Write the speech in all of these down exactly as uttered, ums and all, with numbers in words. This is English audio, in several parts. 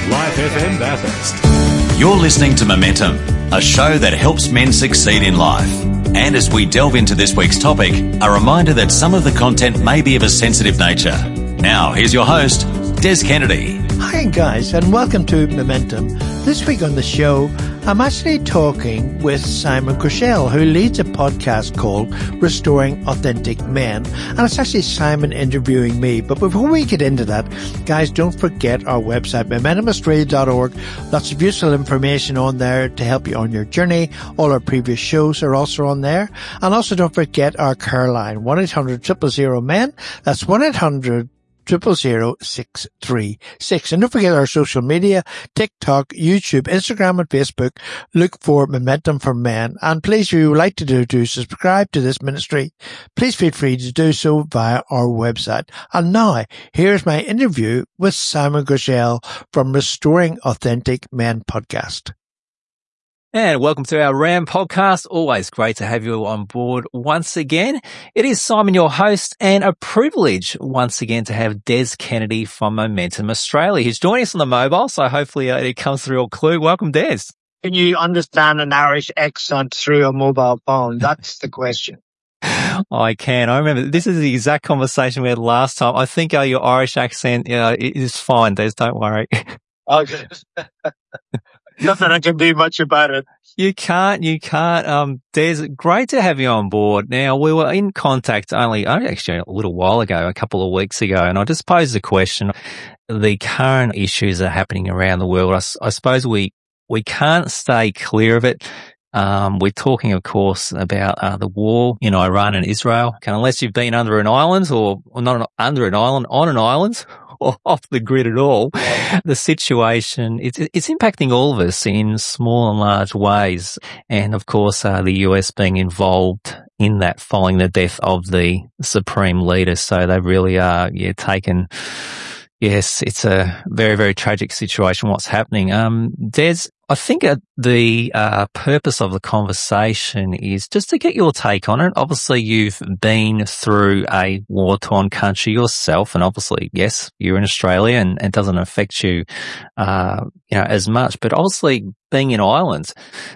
Life F M Bathurst. You're listening to Momentum, a show that helps men succeed in life. And as we delve into this week's topic, a reminder that some of the content may be of a sensitive nature. Now, here's your host, Des Kennedy. Hi guys, and welcome to Momentum. This week on the show, I'm actually talking with Simon Groeschel, who leads a podcast called Restoring Authentic Men. And it's actually Simon interviewing me. But before we get into that, guys, don't forget our website, momentum australia dot org. Lots of useful information on there to help you on your journey. All our previous shows are also on there. And also don't forget our care line, one eight hundred, zero zero zero, men. That's one eight hundred, Triple zero six three six. And don't forget our social media, TikTok, YouTube, Instagram, and Facebook. Look for Momentum for Men. And please, if you would like to do, to subscribe to this ministry, please feel free to do so via our website. And now, here's my interview with Simon Groeschel from Restoring Authentic Men podcast. And welcome to our RAM podcast. Always great to have you on board once again. It is Simon, your host, and a privilege once again to have Des Kennedy from Momentum Australia. He's joining us on the mobile, so hopefully uh, it comes through all clear. Welcome, Des. Can you understand an Irish accent through a mobile phone? That's the question. I can. I remember this is the exact conversation we had last time. I think uh, your Irish accent uh, is fine, Des. Don't worry. Okay. Nothing I can do much about it. You can't, you can't. Um, Des, great to have you on board. Now, we were in contact only, actually a little while ago, a couple of weeks ago, and I just posed the question, the current issues that are happening around the world. I, I suppose we, we can't stay clear of it. Um, we're talking, of course, about uh, the war in Iran and Israel. And unless you've been under an island or, or not under an island, on an island, or off the grid at all, the situation, it's, it's impacting all of us in small and large ways. And of course, uh, the U S being involved in that following the death of the supreme leader. So they really are, yeah, taken. Yes, it's a very, very tragic situation, what's happening. Um, Des, I think uh, the uh, purpose of the conversation is just to get your take on it. Obviously, you've been through a war-torn country yourself, and obviously, yes, you're in Australia and it doesn't affect you, uh, you know, as much. But obviously, being in Ireland,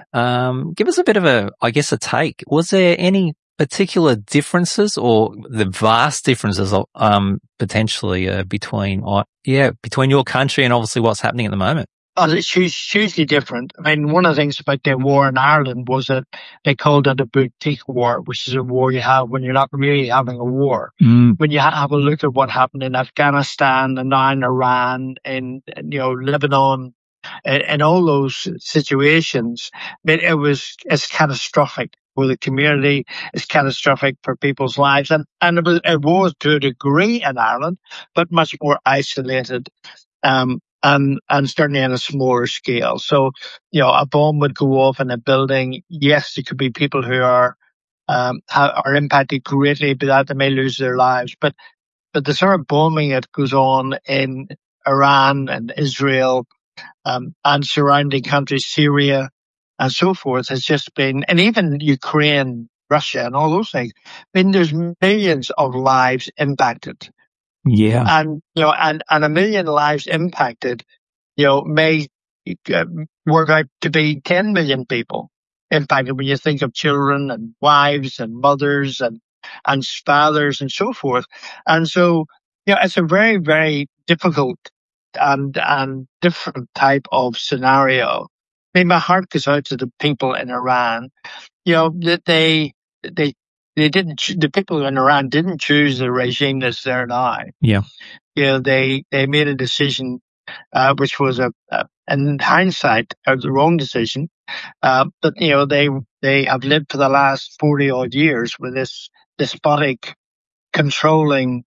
um, give us a bit of a, I guess, a take. Was there any particular differences or the vast differences, um, potentially, uh, between, uh, yeah, between your country and obviously what's happening at the moment? Oh, it's huge, hugely different. I mean, one of the things about the war in Ireland was that they called it a boutique war, which is a war you have when you're not really having a war. Mm. When you have a look at what happened in Afghanistan and now in Iran and, you know, Lebanon and, and all those situations, it, it was, it's catastrophic for the community. It's catastrophic for people's lives. And, and it was, it was to a degree in Ireland, but much more isolated. Um, And, and certainly on a smaller scale. So, you know, a bomb would go off in a building. Yes, there could be people who are, um, are impacted greatly by that. They may lose their lives. But, but the sort of bombing that goes on in Iran and Israel, um, and surrounding countries, Syria and so forth has just been, and even Ukraine, Russia and all those things. I mean, there's millions of lives impacted. Yeah. And, you know, and, and a million lives impacted, you know, may uh, work out to be ten million people impacted when you think of children and wives and mothers and, and fathers and so forth. And so, you know, it's a very, very difficult and, and different type of scenario. I mean, my heart goes out to the people in Iran, you know, that they, they, They didn't, the people in Iran didn't choose the regime that's there now. Yeah. You know, they, they made a decision, uh, which was a, a, in hindsight, a wrong decision. Uh, but, you know, they, they have lived for the last forty odd years with this despotic, controlling,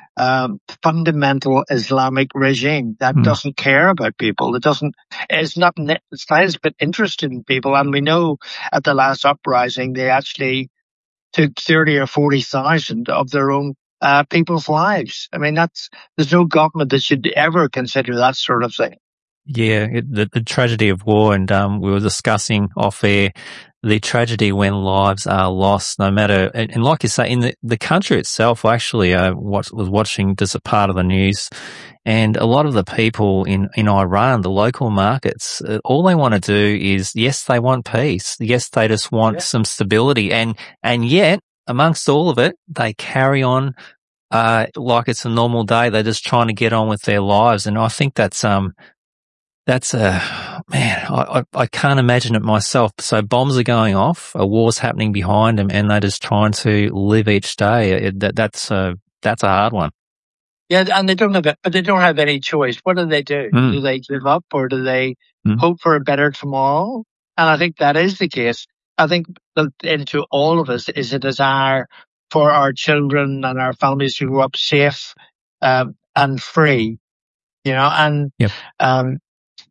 um, fundamental Islamic regime that mm. doesn't care about people. It doesn't, it's not, it's not a bit interested in people. And we know at the last uprising, they actually took thirty or forty thousand of their own uh, people's lives. I mean, that's, there's no government that should ever consider that sort of thing. Yeah, it, the, the tragedy of war, and um, we were discussing off air the tragedy when lives are lost, no matter, and, and like you say, in the, the country itself, I actually uh, watch, was watching just a part of the news, and a lot of the people in, in Iran, the local markets, uh, all they want to do is, yes, they want peace. Yes, they just want yeah. some stability. And, and yet, amongst all of it, they carry on uh, like it's a normal day. They're just trying to get on with their lives. And I think that's, um, That's a, man, I, I can't imagine it myself. So bombs are going off, a war's happening behind them, and they're just trying to live each day. It, that, that's a, that's a hard one. Yeah, and they don't have it, but they don't have any choice. What do they do? Mm. Do they give up, or do they mm. hope for a better tomorrow? And I think that is the case. I think that into all of us is a desire for our children and our families to grow up safe um, and free, you know, and yep. um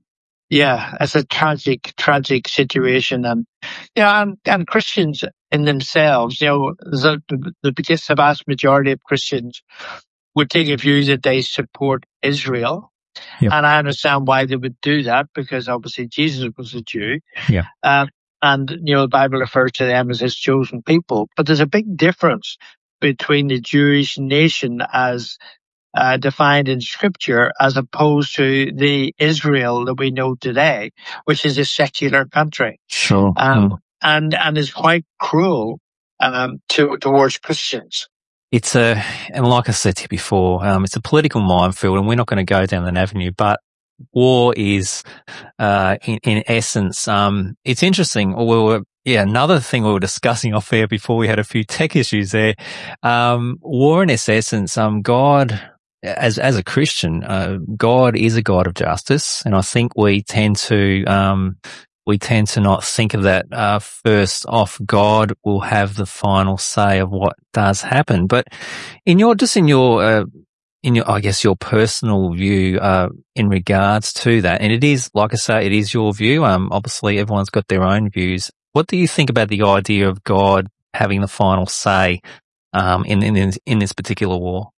yeah, it's a tragic, tragic situation. And, you know, and, and Christians in themselves, you know, the, the, the biggest, the vast majority of Christians would take a view that they support Israel. Yep. And I understand why they would do that, because obviously Jesus was a Jew. Yeah. Uh, and, you know, the Bible refers to them as his chosen people. But there's a big difference between the Jewish nation as Uh, defined in Scripture, as opposed to the Israel that we know today, which is a secular country. Sure. Um, mm. and, and is quite cruel, um, to, towards Christians. It's a, and like I said to you before, um, it's a political minefield, and we're not going to go down that avenue, but war is, uh, in, in essence, um, it's interesting. We were, yeah, another thing we were discussing off air before we had a few tech issues there. Um, war in its essence, um, God, As as a Christian, uh, God is a God of justice, and I think we tend to um, we tend to not think of that uh, first off. God will have the final say of what does happen, but in your just in your uh, in your I guess your personal view uh, in regards to that, and it is like I say, it is your view. Um, obviously, everyone's got their own views. What do you think about the idea of God having the final say um, in in in this particular war?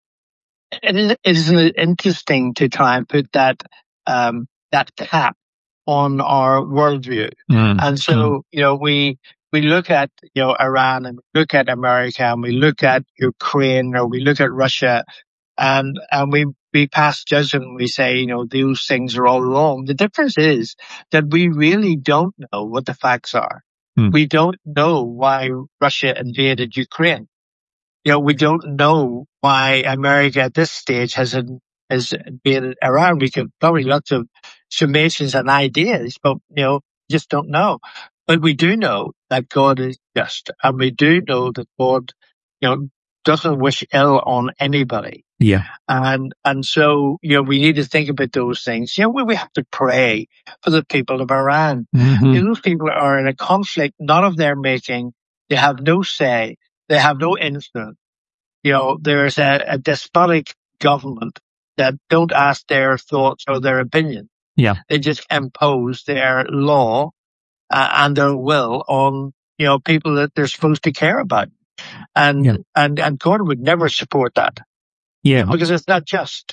It is, it is interesting to try and put that um, that cap on our worldview. Mm. And so, mm. you know, we we look at, you know, Iran, and we look at America, and we look at Ukraine, or we look at Russia, and and we we pass judgment, and we say, you know, those things are all wrong. The difference is that we really don't know what the facts are. Mm. We don't know why Russia invaded Ukraine. You know, we don't know why America at this stage has has been around. We can probably lots of summations and ideas, but, you know, just don't know. But we do know that God is just, and we do know that God, you know, doesn't wish ill on anybody. Yeah. And, and so, you know, we need to think about those things. You know, we, we have to pray for the people of Iran. Mm-hmm. You know, those people are in a conflict not of their making. They have no say. They have no influence. You know, there's a, a despotic government that don't ask their thoughts or their opinion. Yeah. They just impose their law uh, and their will on, you know, people that they're supposed to care about. And, yeah. and, and God would never support that. Yeah. Because it's not just.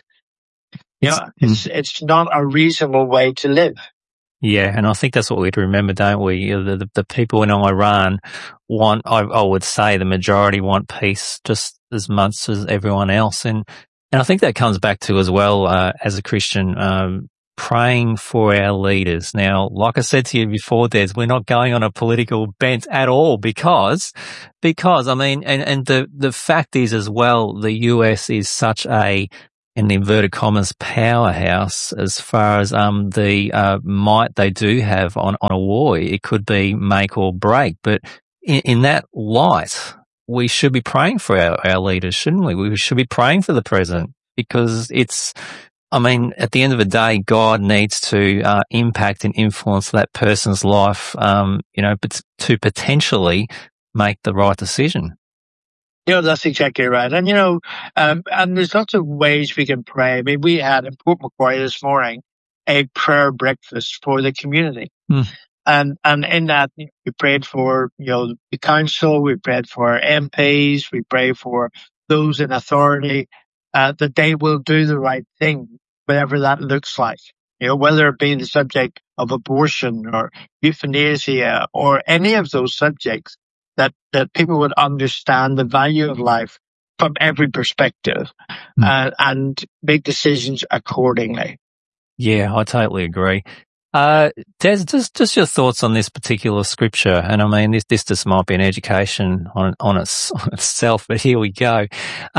You it's, know, it's, mm. it's not a reasonable way to live. Yeah, and I think that's what we have to remember, don't we? The, the, the people in Iran want, I, I would say the majority want peace just as much as everyone else. And, and I think that comes back to as well, uh, as a Christian, um, praying for our leaders. Now, like I said to you before, Des, we're not going on a political bent at all because, because I mean, and, and the, the fact is as well, the U S is such a, in the inverted commas, powerhouse as far as um the uh, might they do have on, on a war. It could be make or break. But in, in that light, we should be praying for our, our leaders, shouldn't we? We should be praying for the president because it's, I mean, at the end of the day, God needs to uh, impact and influence that person's life, um, you know, but to potentially make the right decision. You know, that's exactly right. And, you know, um, and there's lots of ways we can pray. I mean, we had in Port Macquarie this morning a prayer breakfast for the community. Mm. And, and in that, we prayed for, you know, the council, we prayed for M Ps, we pray for those in authority, uh, that they will do the right thing, whatever that looks like. You know, whether it be the subject of abortion or euthanasia or any of those subjects, that, that people would understand the value of life from every perspective mm. uh, and make decisions accordingly. Yeah, I totally agree. Uh, Des, just, just your thoughts on this particular scripture. And I mean, this, this just might be an education on, on, its, on itself, but here we go.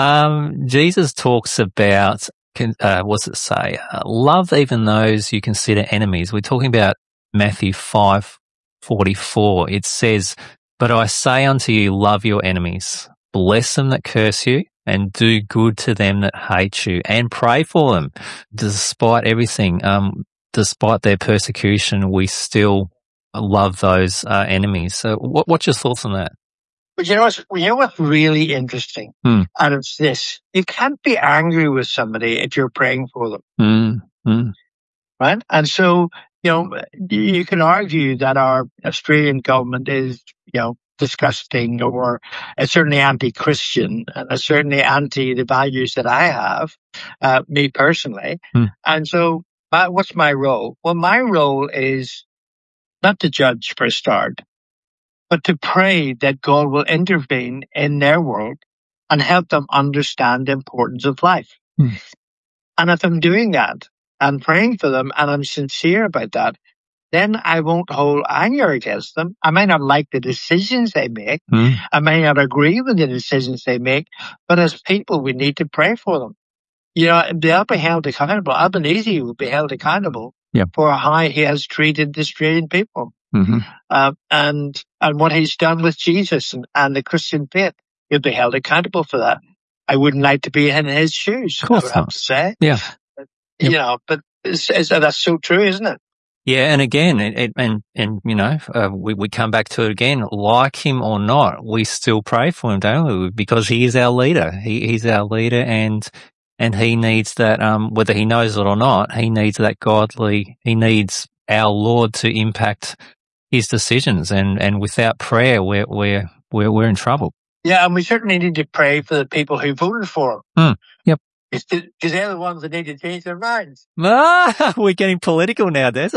Um, Jesus talks about, uh, what's it say? Uh, love even those you consider enemies. We're talking about Matthew five forty-four. It says, but I say unto you, love your enemies, bless them that curse you, and do good to them that hate you, and pray for them. Despite everything, um, despite their persecution, we still love those uh, enemies. So what, what's your thoughts on that? But you know what's, you know what's really interesting? Hmm. And it's this. You can't be angry with somebody if you're praying for them. Hmm. Hmm. Right? And so, you know, you can argue that our Australian government is, you know, disgusting, or it's certainly anti-Christian, and it's certainly anti the values that I have, uh, me personally. Hmm. And so, my, what's my role? Well, my role is not to judge for a start, but to pray that God will intervene in their world and help them understand the importance of life. Hmm. And if I'm doing that and praying for them, and I'm sincere about that, then I won't hold anger against them. I may not like the decisions they make. Hmm. I may not agree with the decisions they make, but as people, we need to pray for them. You know, they'll be held accountable. Albanese will be held accountable yep. for how he has treated the Australian people. Mm-hmm. Uh, and, and what he's done with Jesus and, and the Christian faith. He'll be held accountable for that. I wouldn't like to be in his shoes, of course I would not. have to say. Yeah. But, you yep. know, but it's, it's, that's so true, isn't it? Yeah, and again, it, it, and, and, you know, uh, we, we come back to it again, like him or not, we still pray for him, don't we? Because he is our leader. He, he's our leader, and, and he needs that, um, whether he knows it or not, he needs that godly, he needs our Lord to impact his decisions, and, and without prayer, we're, we're, we're, we're in trouble. Yeah, and we certainly need to pray for the people who voted for him. Mm, yep. Because they're the ones that need to change their minds. Ah, we're getting political now, Des.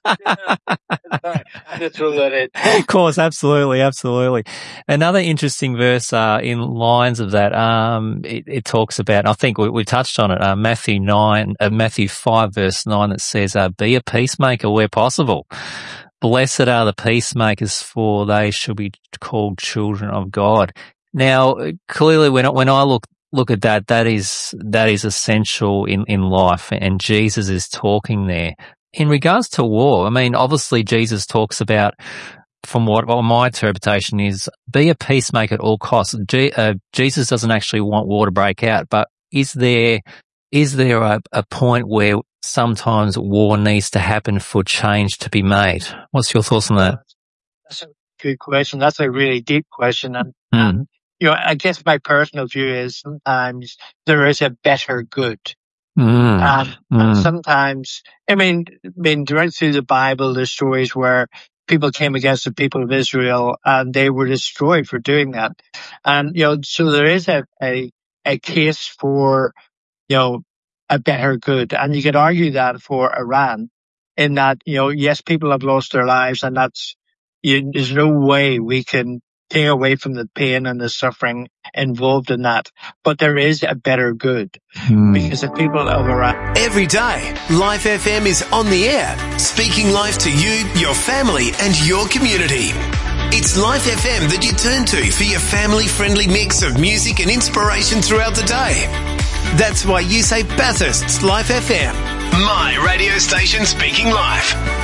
Of course, absolutely, absolutely. Another interesting verse uh, in lines of that, um, it, it talks about, I think we, we touched on it, uh, Matthew nine, uh, Matthew five, verse nine, that says, uh, "Be a peacemaker where possible. Blessed are the peacemakers, for they shall be called children of God." Now, clearly, when I, when I look look at that, that is that is essential in, in life, and Jesus is talking there. In regards to war, I mean, obviously Jesus talks about, from what well, my interpretation is, be a peacemaker at all costs. G, uh, Jesus doesn't actually want war to break out, but is there is there a, a point where sometimes war needs to happen for change to be made? What's your thoughts on that? That's a good question. That's a really deep question. And, mm. um, you know, I guess my personal view is sometimes there is a better good. Mm. Um, mm. And sometimes, I mean, I mean, right through the Bible, there's stories where people came against the people of Israel and they were destroyed for doing that. And, you know, so there is a, a, a case for, you know, a better good. And you could argue that for Iran, in that, you know, yes, people have lost their lives, and that's, you, there's no way we can take away from the pain and the suffering involved in that. But there is a better good. Hmm. Because the people of Iran. Every day, Life F M is on the air, speaking life to you, your family, and your community. It's Life F M that you turn to for your family-friendly mix of music and inspiration throughout the day. That's why you say Bathurst's Life F M. My radio station speaking life.